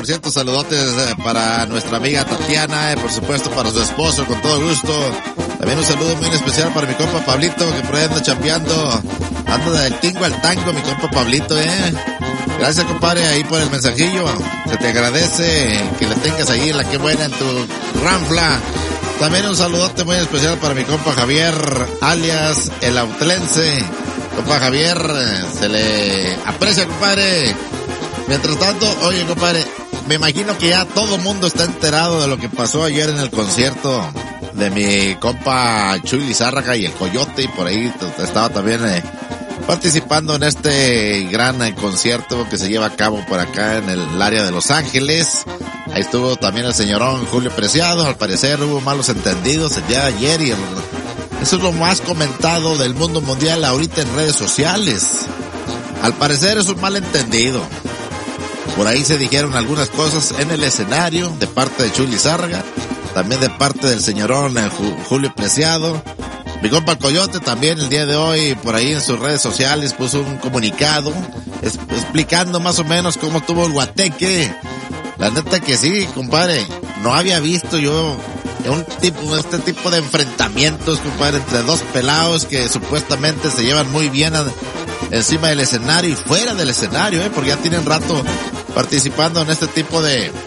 cierto, saludotes para nuestra amiga Tatiana, por supuesto para su esposo, con todo gusto. También un saludo muy especial para mi compa Pablito, que por ahí anda chambeando. Ando del tingo al tango, mi compa Pablito, Gracias, compadre, ahí por el mensajillo. Se te agradece que le tengas ahí la que buena en tu ranfla. También un saludote muy especial para mi compa Javier, alias el autlense. Compa Javier, se le aprecia, compadre. Mientras tanto, oye, compadre, me imagino que ya todo el mundo está enterado de lo que pasó ayer en el concierto de mi compa Chuy Lizárraga y el Coyote, y por ahí estaba también participando en este gran concierto que se lleva a cabo por acá en el área de Los Ángeles. Ahí estuvo también el señorón Julio Preciado. Al parecer hubo malos entendidos el día de ayer y eso es lo más comentado del mundo mundial ahorita en redes sociales. Al parecer es un malentendido. Por ahí se dijeron algunas cosas en el escenario de parte de Chuy Lizárraga, también de parte del señorón Julio Preciado. Mi compa Coyote también el día de hoy por ahí en sus redes sociales puso un comunicado explicando más o menos cómo tuvo el guateque. La neta que sí, compadre, no había visto yo este tipo de enfrentamientos, compadre, entre dos pelados que supuestamente se llevan muy bien encima del escenario y fuera del escenario, porque ya tienen rato participando en este tipo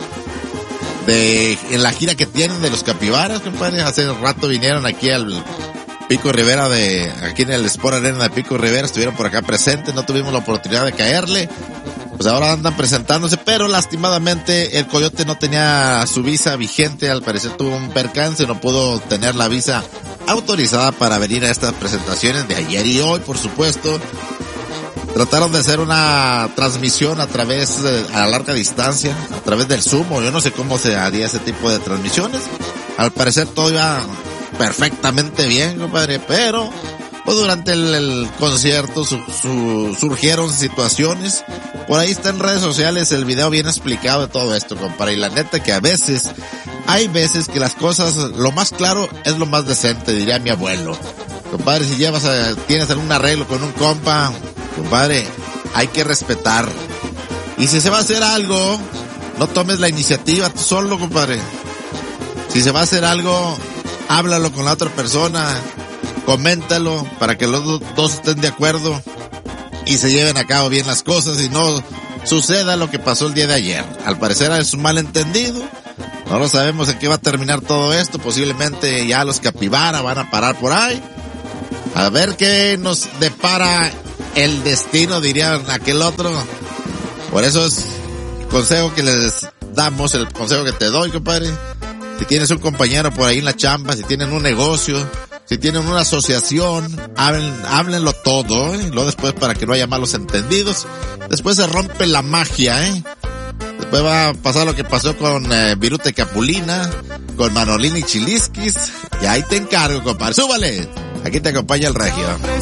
en la gira que tienen de los Capibaras, compadre. Hace rato vinieron aquí al Pico Rivera aquí en el Sport Arena de Pico Rivera, estuvieron por acá presentes, no tuvimos la oportunidad de caerle. Pues ahora andan presentándose, pero lastimadamente el Coyote no tenía su visa vigente, al parecer tuvo un percance, no pudo tener la visa autorizada para venir a estas presentaciones de ayer y hoy, por supuesto. Trataron de hacer una transmisión a larga distancia, a través del Zoom, o yo no sé cómo se haría ese tipo de transmisiones. Al parecer todo iba perfectamente bien, compadre, pero pues durante el concierto surgieron situaciones. Por ahí está en redes sociales el video bien explicado de todo esto, compadre. Y la neta que hay veces que las cosas, lo más claro es lo más decente, diría mi abuelo. Compadre, si tienes algún arreglo con un compa, compadre, hay que respetar. Y si se va a hacer algo, no tomes la iniciativa tú solo, compadre. Si se va a hacer algo, háblalo con la otra persona, coméntalo para que los dos estén de acuerdo y se lleven a cabo bien las cosas y no suceda lo que pasó el día de ayer. Al parecer es un malentendido. No lo sabemos en qué va a terminar todo esto. Posiblemente ya los Capibara van a parar por ahí. A ver qué nos depara el destino, diría aquel otro. Por eso es el consejo que les damos, el consejo que te doy, compadre. Si tienes un compañero por ahí en la chamba, si tienen un negocio, si tienen una asociación, háblenlo todo, Luego después para que no haya malos entendidos. Después se rompe la magia, Después va a pasar lo que pasó con Viruta y Capulina, con Manolín y Chilisquis. Y ahí te encargo, compadre. ¡Súbale! Aquí te acompaña el Regio.